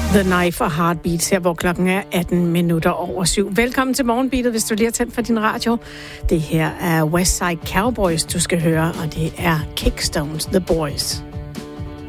The Knife og Heartbeats her, hvor klokken er 7:18. Velkommen til Morgenbeatet, hvis du lige har tændt for din radio. Det her er Westside Cowboys, du skal høre, og det er Kickstones, The Boys.